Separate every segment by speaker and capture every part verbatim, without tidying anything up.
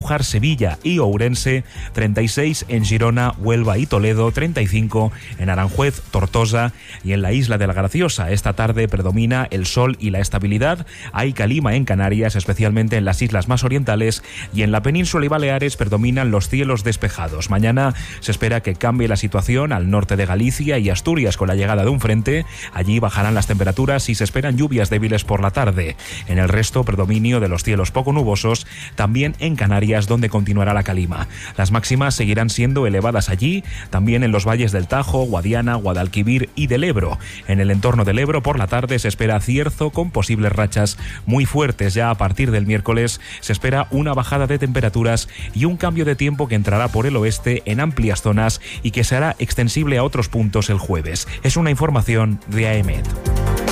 Speaker 1: Andújar, Sevilla y Ourense, treinta y seis en Girona, Huelva y Toledo, treinta y cinco en Aranjuez, Tortosa y en la isla de la Graciosa. Esta tarde predomina el sol y la estabilidad. Hay calima en Canarias, especialmente en las islas más orientales, y en la península y Baleares predominan los cielos despejados. Mañana se espera que cambie la situación al norte de Galicia y Asturias con la llegada de un frente. Allí bajarán las temperaturas y se esperan lluvias débiles por la tarde. En el resto, predominio de los cielos poco nubosos, también en Canarias, donde continuará la calima. Las máximas seguirán siendo elevadas allí, también en los valles del Tajo, Guadiana, Guadalquivir y del Ebro. En el entorno del Ebro, por la tarde, se espera cierzo con posibles rachas muy fuertes. Ya a partir del miércoles se espera una bajada de temperaturas y un cambio de tiempo que entrará por el oeste en amplias zonas y que será extensible a otros puntos el jueves. Es una información de A E M E T.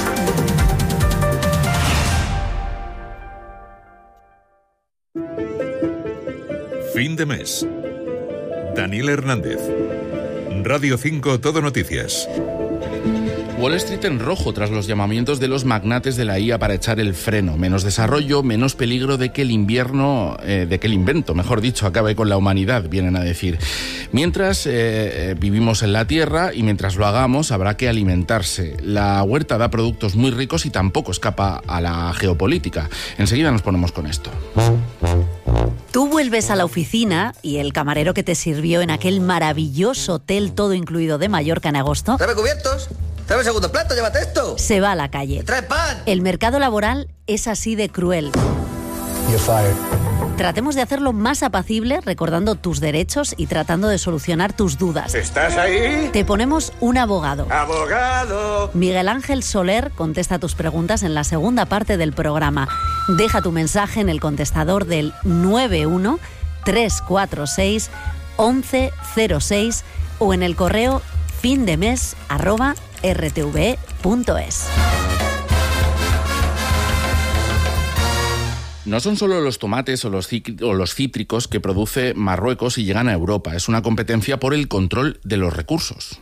Speaker 2: Fin de mes. Daniel Hernández. Radio cinco Todo Noticias.
Speaker 3: Wall Street en rojo tras los llamamientos de los magnates de la I A para echar el freno. Menos desarrollo, menos peligro de que el invierno, eh, de que el invento, mejor dicho, acabe con la humanidad, vienen a decir. Mientras eh, vivimos en la Tierra y mientras lo hagamos habrá que alimentarse. La huerta da productos muy ricos y tampoco escapa a la geopolítica. Enseguida nos ponemos con esto.
Speaker 4: Tú vuelves a la oficina y el camarero que te sirvió en aquel maravilloso hotel todo incluido de Mallorca en agosto...
Speaker 5: ¿Trae cubiertos? ¿Trae segundo plato? ¡Llévate esto!
Speaker 4: Se va a la calle.
Speaker 5: ¡Trae pan!
Speaker 4: El mercado laboral es así de cruel.
Speaker 6: You're fired.
Speaker 4: Tratemos de hacerlo más apacible, recordando tus derechos y tratando de solucionar tus dudas.
Speaker 7: ¿Estás ahí?
Speaker 4: Te ponemos un abogado.
Speaker 7: ¡Abogado!
Speaker 4: Miguel Ángel Soler contesta tus preguntas en la segunda parte del programa. Deja tu mensaje en el contestador del nueve uno tres cuatro seis once cero seis o en el correo findemes arroba r t v punto es.
Speaker 3: No son solo los tomates o los, o los cítricos que produce Marruecos y llegan a Europa. Es una competencia por el control de los recursos.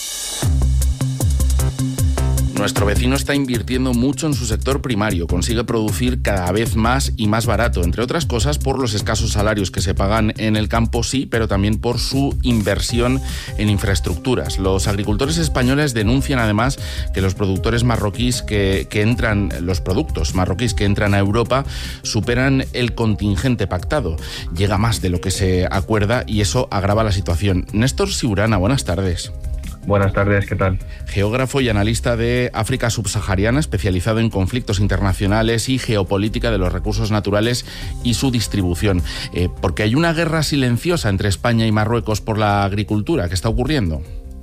Speaker 3: Nuestro vecino está invirtiendo mucho en su sector primario, consigue producir cada vez más y más barato, entre otras cosas por los escasos salarios que se pagan en el campo, sí, pero también por su inversión en infraestructuras. Los agricultores españoles denuncian además que los productores marroquíes que, que entran, los productos marroquíes que entran a Europa superan el contingente pactado. Llega más de lo que se acuerda y eso agrava la situación. Néstor Siurana, buenas tardes.
Speaker 8: Buenas tardes, ¿qué tal?
Speaker 3: Geógrafo y analista de África subsahariana, especializado en conflictos internacionales y geopolítica de los recursos naturales y su distribución. Eh, porque hay una guerra silenciosa entre España y Marruecos por la agricultura. ¿Qué está ocurriendo?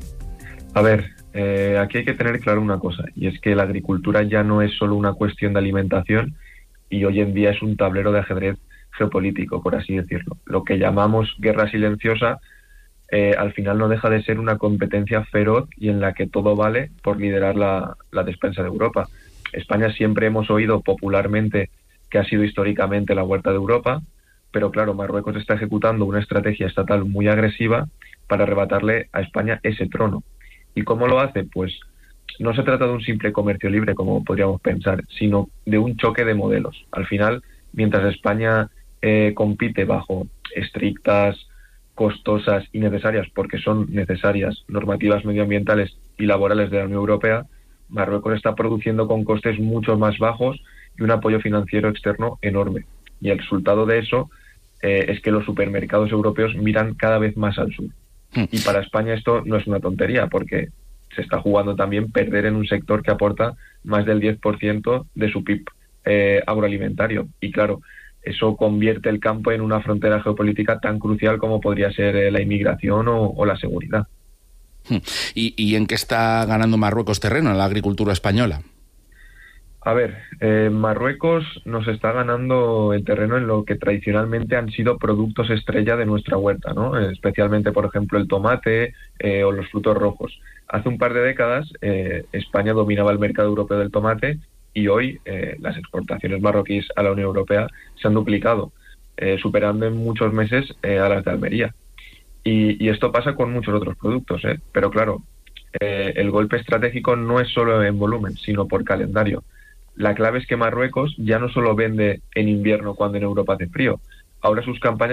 Speaker 8: A ver, eh, aquí hay que tener claro una cosa, y es que la agricultura ya no es solo una cuestión de alimentación y hoy en día es un tablero de ajedrez geopolítico, por así decirlo. Lo que llamamos guerra silenciosa Eh, al final no deja de ser una competencia feroz y en la que todo vale por liderar la, la despensa de Europa. España siempre hemos oído popularmente que ha sido históricamente la huerta de Europa, pero claro, Marruecos está ejecutando una estrategia estatal muy agresiva para arrebatarle a España ese trono. ¿Y cómo lo hace? Pues no se trata de un simple comercio libre, como podríamos pensar, sino de un choque de modelos. Al final, mientras España eh, compite bajo estrictas, costosas y necesarias, porque son necesarias, normativas medioambientales y laborales de la Unión Europea, Marruecos está produciendo con costes mucho más bajos y un apoyo financiero externo enorme. Y el resultado de eso eh, es que los supermercados europeos miran cada vez más al sur. Y para España esto no es una tontería, porque se está jugando también perder en un sector que aporta más del diez por ciento de su P I B eh, agroalimentario. Y claro, eso convierte el campo en una frontera geopolítica tan crucial como podría ser eh, la inmigración o, o la seguridad.
Speaker 3: ¿Y, ¿Y en qué está ganando Marruecos terreno en la agricultura española?
Speaker 8: A ver, eh, Marruecos nos está ganando el terreno en lo que tradicionalmente han sido productos estrella de nuestra huerta, ¿no? Especialmente, por ejemplo, el tomate eh, o los frutos rojos. Hace un par de décadas eh, España dominaba el mercado europeo del tomate y hoy eh, las exportaciones marroquíes a la Unión Europea se han duplicado, eh, superando en muchos meses eh, a las de Almería. Y, y esto pasa con muchos otros productos, ¿eh? Pero claro, eh, el golpe estratégico no es solo en volumen, sino por calendario. La clave es que Marruecos ya no solo vende en invierno cuando en Europa hace frío, ahora sus campañas